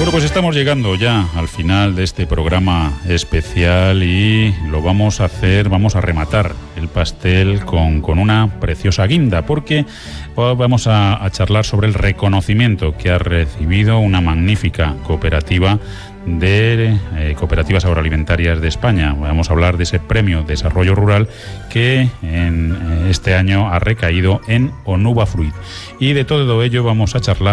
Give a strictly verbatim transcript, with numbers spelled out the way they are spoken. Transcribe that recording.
Bueno, pues estamos llegando ya al final de este programa especial y lo vamos a hacer, vamos a rematar el pastel con, con una preciosa guinda, porque vamos a, a charlar sobre el reconocimiento que ha recibido una magnífica cooperativa de eh, cooperativas agroalimentarias de España. Vamos a hablar de ese premio Desarrollo Rural que en este año ha recaído en Onuba Fruit. Y de todo ello vamos a charlar